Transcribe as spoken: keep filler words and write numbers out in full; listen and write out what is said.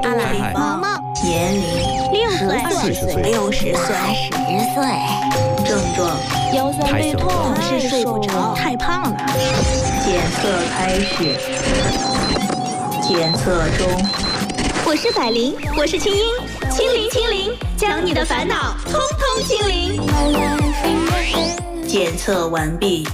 阿拉里毛毛， 年龄六岁、 岁、 六十岁、 八十岁， 症状腰酸背痛， 是睡不着， 太胖了。 检测开始，检测中。 我是百灵，我是青音，清零清零，将你的烦恼通通清零。 检测完毕。